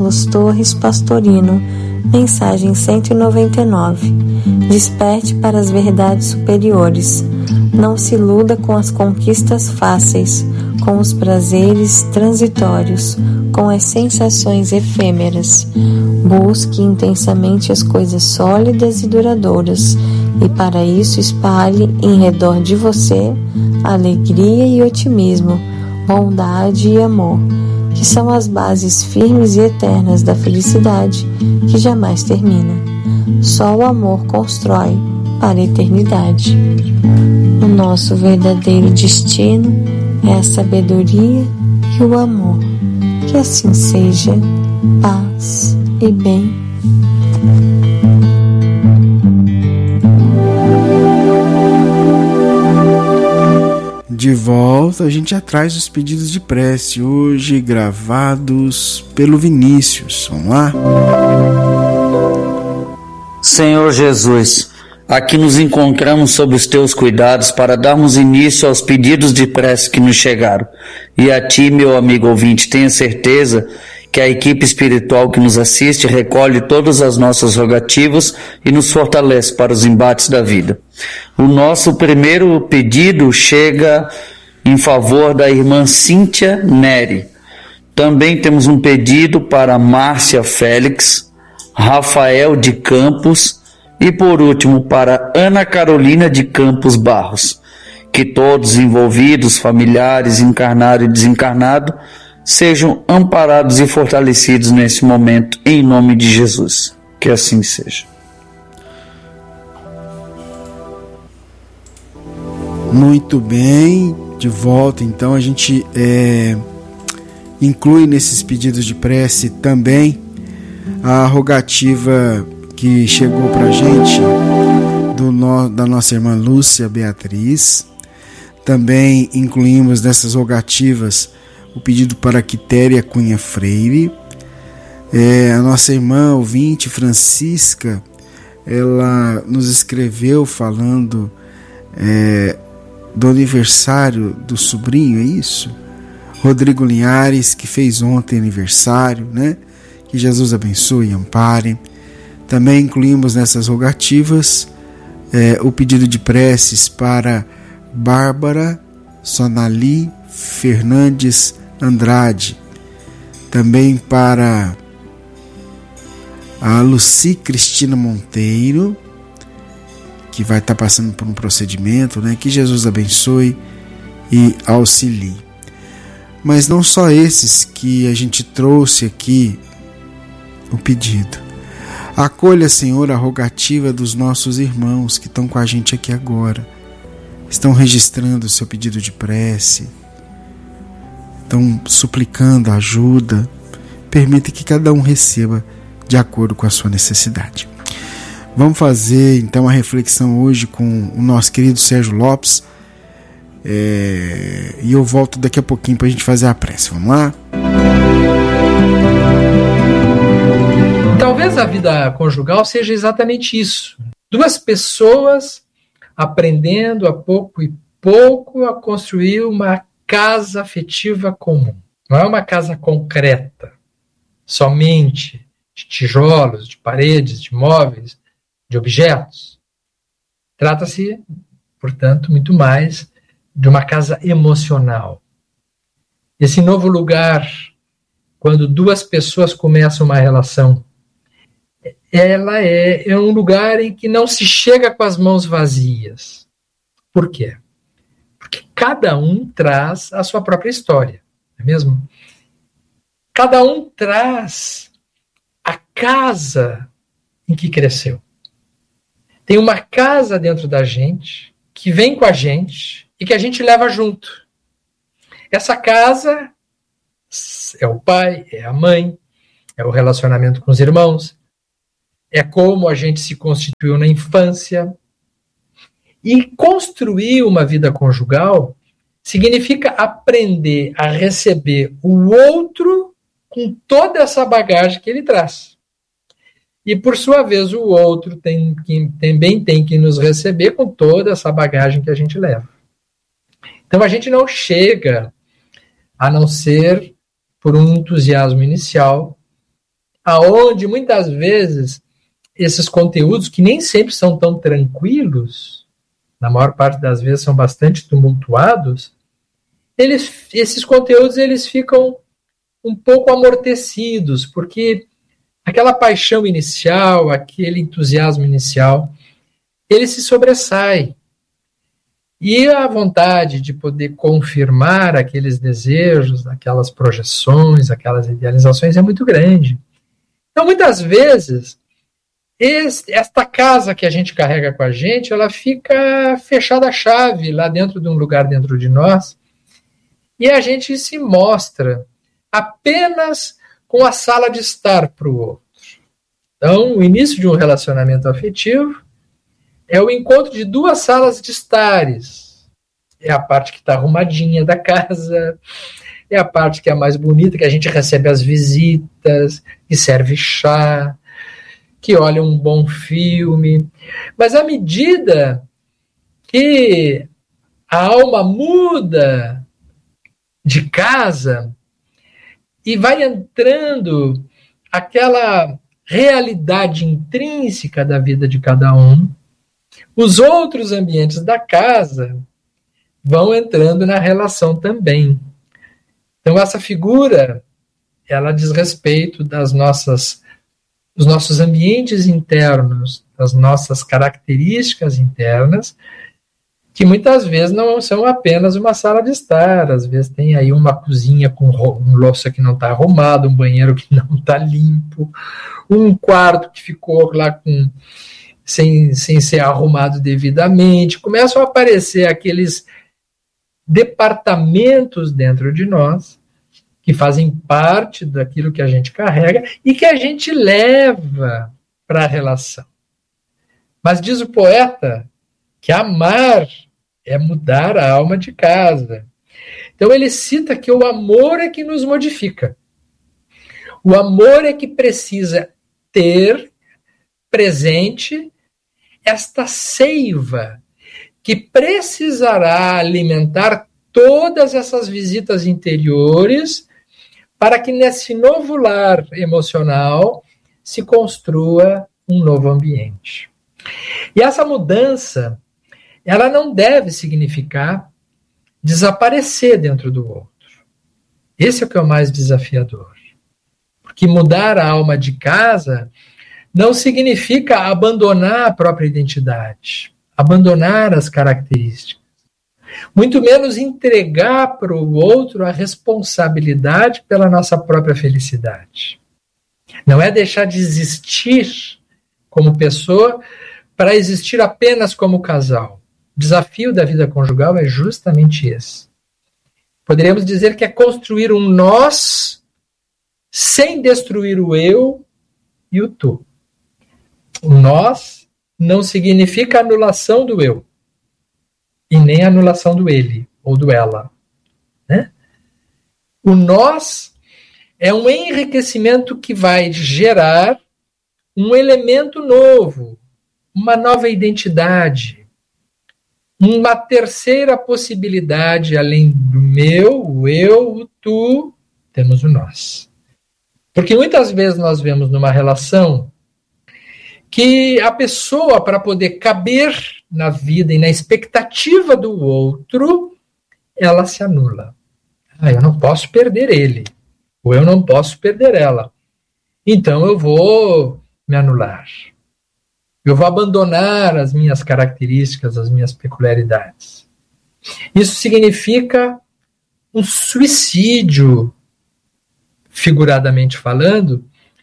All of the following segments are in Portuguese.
Carlos Torres Pastorino. Mensagem 199. Desperte para as verdades superiores. Não se iluda com as conquistas fáceis, com os prazeres transitórios, com as sensações efêmeras. Busque intensamente as coisas sólidas e duradouras, e para isso espalhe em redor de você alegria e otimismo, bondade e amor, que são as bases firmes e eternas da felicidade que jamais termina. Só o amor constrói para a eternidade. O nosso verdadeiro destino é a sabedoria e o amor. Que assim seja. Paz e bem. De volta, a gente já traz os pedidos de prece, hoje gravados pelo Vinícius. Vamos lá? Senhor Jesus, aqui nos encontramos sob os teus cuidados para darmos início aos pedidos de prece que nos chegaram. E a ti, meu amigo ouvinte, tenha certeza que a equipe espiritual que nos assiste recolhe todas as nossas rogativas e nos fortalece para os embates da vida. O nosso primeiro pedido chega em favor da irmã Cíntia Neri. Também temos um pedido para Márcia Félix, Rafael de Campos e, por último, para Ana Carolina de Campos Barros. Que todos envolvidos, familiares, encarnado e desencarnado, sejam amparados e fortalecidos nesse momento, em nome de Jesus. Que assim seja. Muito bem, de volta então a gente inclui nesses pedidos de prece também a rogativa que chegou para a gente da nossa irmã Lúcia Beatriz. Também incluímos nessas rogativas o pedido para Quitéria Cunha Freire. A nossa irmã ouvinte Francisca, ela nos escreveu falando do aniversário do sobrinho, é isso? Rodrigo Linhares, que fez ontem aniversário, né? Que Jesus abençoe e ampare. Também incluímos nessas rogativas o pedido de preces para Bárbara Sonali Fernandes Andrade, também para a Luci Cristina Monteiro, que vai estar passando por um procedimento, né? Que Jesus abençoe e auxilie. Mas não só esses que a gente trouxe aqui o pedido. Acolha, Senhor, a rogativa dos nossos irmãos que estão com a gente aqui agora. Estão registrando o seu pedido de prece, estão suplicando ajuda. Permita que cada um receba de acordo com a sua necessidade. Vamos fazer então a reflexão hoje com o nosso querido Sérgio Lopes. E eu volto daqui a pouquinho para a gente fazer a prece. Vamos lá? Talvez a vida conjugal seja exatamente isso. Duas pessoas aprendendo a pouco e pouco a construir uma casa afetiva comum. Não é uma casa concreta, somente de tijolos, de paredes, de móveis, de objetos. Trata-se, portanto, muito mais de uma casa emocional. Esse novo lugar, quando duas pessoas começam uma relação, ela é um lugar em que não se chega com as mãos vazias. Por quê? Porque cada um traz a sua própria história, não é mesmo? Cada um traz a casa em que cresceu. Tem uma casa dentro da gente, que vem com a gente e que a gente leva junto. Essa casa é o pai, é a mãe, é o relacionamento com os irmãos, é como a gente se constituiu na infância. E construir uma vida conjugal significa aprender a receber o outro com toda essa bagagem que ele traz. E, por sua vez, o outro também tem que nos receber com toda essa bagagem que a gente leva. Então, a gente não chega, a não ser por um entusiasmo inicial, aonde muitas vezes esses conteúdos, que nem sempre são tão tranquilos, na maior parte das vezes são bastante tumultuados, esses conteúdos eles ficam um pouco amortecidos, porque aquela paixão inicial, aquele entusiasmo inicial, ele se sobressai. E a vontade de poder confirmar aqueles desejos, aquelas projeções, aquelas idealizações é muito grande. Então, muitas vezes, esta casa que a gente carrega com a gente, ela fica fechada a chave lá dentro de um lugar dentro de nós, e a gente se mostra apenas com a sala de estar para o outro. Então, o início de um relacionamento afetivo é o encontro de duas salas de estares. É a parte que está arrumadinha da casa, é a parte que é a mais bonita, que a gente recebe as visitas, que serve chá, que olha um bom filme. Mas à medida que a alma muda de casa e vai entrando aquela realidade intrínseca da vida de cada um, os outros ambientes da casa vão entrando na relação também. Então, essa figura, ela diz respeito dos nossos ambientes internos, das nossas características internas, que muitas vezes não são apenas uma sala de estar, às vezes tem aí uma cozinha com louça que não está arrumada, um banheiro que não está limpo, um quarto que ficou lá sem ser arrumado devidamente. Começam a aparecer aqueles departamentos dentro de nós que fazem parte daquilo que a gente carrega e que a gente leva para a relação. Mas diz o poeta que amar é mudar a alma de casa. Então ele cita que o amor é que nos modifica. O amor é que precisa ter presente esta seiva que precisará alimentar todas essas visitas interiores para que nesse novo lar emocional se construa um novo ambiente. E essa mudança, ela não deve significar desaparecer dentro do outro. Esse é o que é o mais desafiador. Porque mudar a alma de casa não significa abandonar a própria identidade, abandonar as características. Muito menos entregar para o outro a responsabilidade pela nossa própria felicidade. Não é deixar de existir como pessoa para existir apenas como casal. O desafio da vida conjugal é justamente esse. Poderíamos dizer que é construir um nós sem destruir o eu e o tu. O nós não significa anulação do eu e nem anulação do ele ou do ela, né? O nós é um enriquecimento que vai gerar um elemento novo, uma nova identidade, uma terceira possibilidade, além do meu, o eu, o tu, temos o nós. Porque muitas vezes nós vemos numa relação que a pessoa, para poder caber na vida e na expectativa do outro, ela se anula. Eu não posso perder ele, ou eu não posso perder ela. Então eu vou me anular. Eu vou abandonar as minhas características, as minhas peculiaridades. Isso significa um suicídio, figuradamente falando,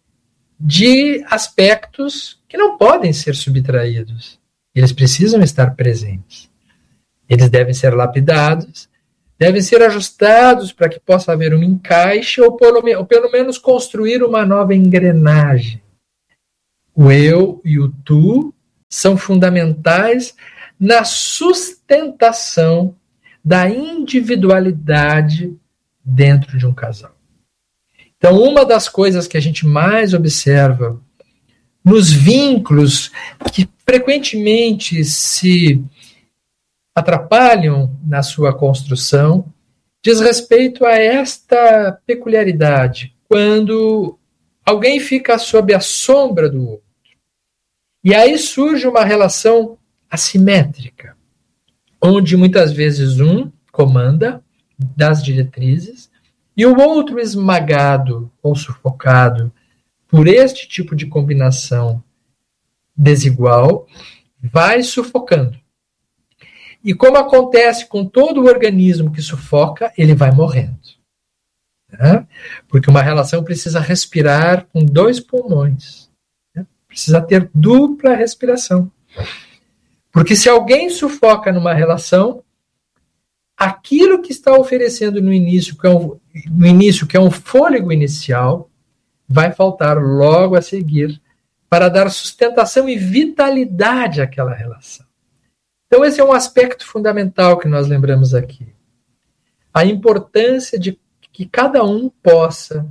de aspectos que não podem ser subtraídos. Eles precisam estar presentes. Eles devem ser lapidados, devem ser ajustados para que possa haver um encaixe ou pelo menos construir uma nova engrenagem. O eu e o tu são fundamentais na sustentação da individualidade dentro de um casal. Então, uma das coisas que a gente mais observa nos vínculos que frequentemente se atrapalham na sua construção diz respeito a esta peculiaridade. Quando alguém fica sob a sombra do outro. E aí surge uma relação assimétrica, onde muitas vezes um comanda, das diretrizes, e o outro, esmagado ou sufocado por este tipo de combinação desigual, vai sufocando. E como acontece com todo o organismo que sufoca, ele vai morrendo. Né? Porque uma relação precisa respirar com 2 pulmões. Né? Precisa ter dupla respiração. Porque se alguém sufoca numa relação, aquilo que está oferecendo no início, que é um fôlego inicial, vai faltar logo a seguir para dar sustentação e vitalidade àquela relação. Então esse é um aspecto fundamental que nós lembramos aqui. A importância de que cada um possa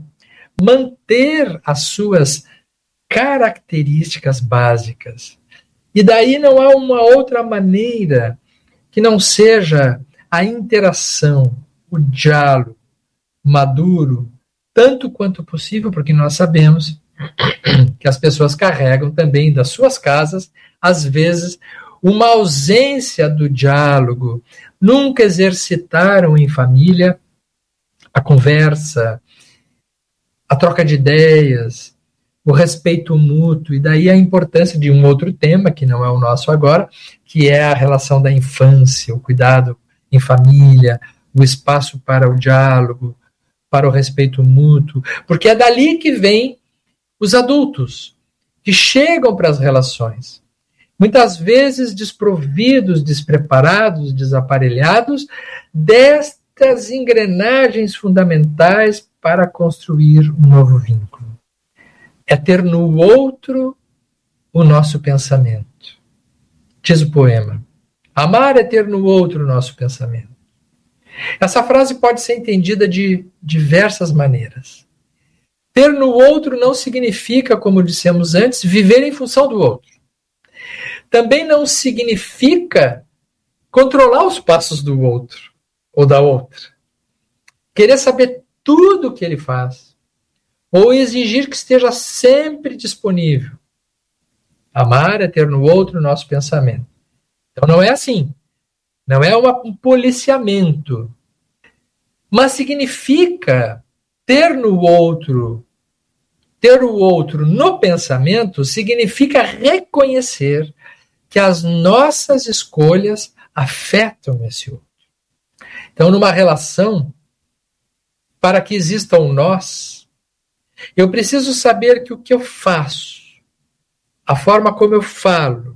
manter as suas características básicas. E daí não há uma outra maneira que não seja a interação, o diálogo maduro, tanto quanto possível, porque nós sabemos que as pessoas carregam também das suas casas, às vezes, uma ausência do diálogo, nunca exercitaram em família a conversa, a troca de ideias, o respeito mútuo, e daí a importância de um outro tema, que não é o nosso agora, que é a relação da infância, o cuidado em família, o espaço para o diálogo, para o respeito mútuo, porque é dali que vem os adultos, que chegam para as relações, muitas vezes desprovidos, despreparados, desaparelhados, destas engrenagens fundamentais para construir um novo vínculo. É ter no outro o nosso pensamento. Diz o poema. Amar é ter no outro o nosso pensamento. Essa frase pode ser entendida de diversas maneiras. Ter no outro não significa, como dissemos antes, viver em função do outro. Também não significa controlar os passos do outro ou da outra. Querer saber tudo o que ele faz. Ou exigir que esteja sempre disponível. Amar é ter no outro o nosso pensamento. Então não é assim. Não é um policiamento. Mas significa ter o outro no pensamento, significa reconhecer que as nossas escolhas afetam esse outro. Então, numa relação, para que exista um nós, eu preciso saber que o que eu faço, a forma como eu falo,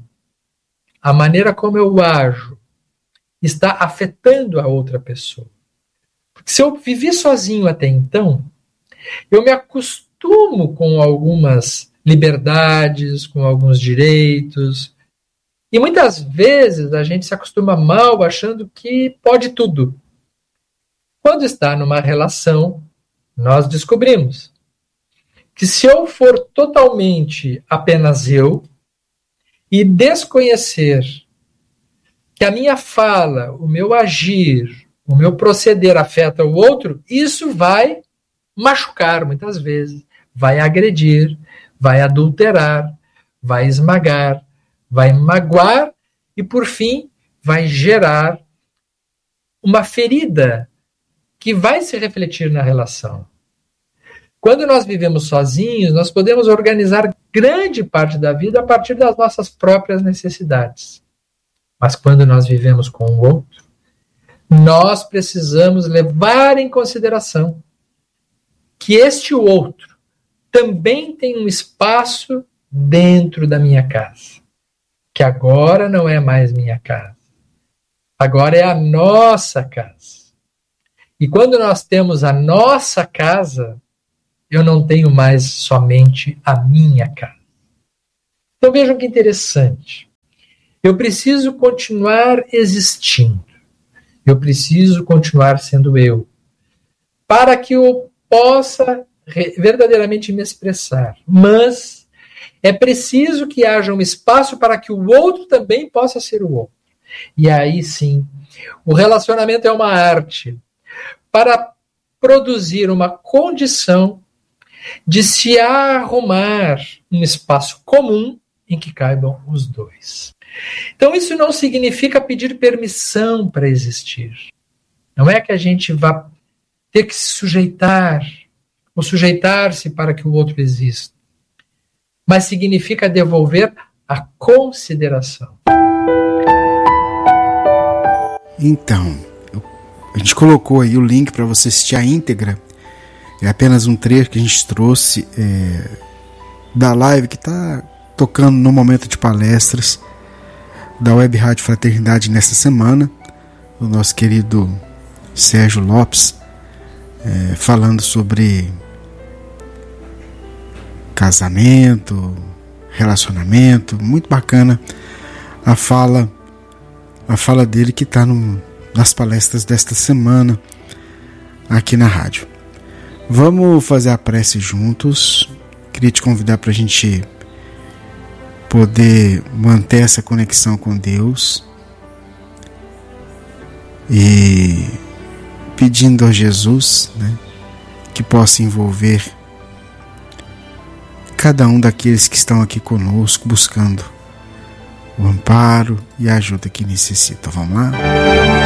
a maneira como eu ajo, está afetando a outra pessoa. Porque se eu vivi sozinho até então, eu me acostumo com algumas liberdades, com alguns direitos. E muitas vezes a gente se acostuma mal achando que pode tudo. Quando está numa relação, nós descobrimos que se eu for totalmente apenas eu e desconhecer que a minha fala, o meu agir, o meu proceder afeta o outro, isso vai machucar muitas vezes, vai agredir, vai adulterar, vai esmagar, vai magoar e, por fim, vai gerar uma ferida que vai se refletir na relação. Quando nós vivemos sozinhos, nós podemos organizar grande parte da vida a partir das nossas próprias necessidades. Mas quando nós vivemos com o outro, nós precisamos levar em consideração que este outro também tem um espaço dentro da minha casa, que agora não é mais minha casa, agora é a nossa casa. E quando nós temos a nossa casa, eu não tenho mais somente a minha casa. Então vejam que interessante. Eu preciso continuar existindo. Eu preciso continuar sendo eu. Para que eu possa verdadeiramente me expressar. Mas é preciso que haja um espaço para que o outro também possa ser o outro. E aí sim, o relacionamento é uma arte para produzir uma condição de se arrumar um espaço comum em que caibam os dois. Então, isso não significa pedir permissão para existir. Não é que a gente vá ter que se sujeitar ou sujeitar-se para que o outro exista. Mas significa devolver a consideração. Então, a gente colocou aí o link para você assistir a íntegra. É apenas um trecho que a gente trouxe da live que está tocando no momento de palestras da Web Rádio Fraternidade nessa semana. O nosso querido Sérgio Lopes falando sobre casamento, relacionamento. Muito bacana a fala dele que está nas palestras desta semana aqui na rádio. Vamos fazer a prece juntos. Queria te convidar para a gente poder manter essa conexão com Deus e pedindo a Jesus, né, que possa envolver cada um daqueles que estão aqui conosco buscando o amparo e a ajuda que necessitam. Vamos lá?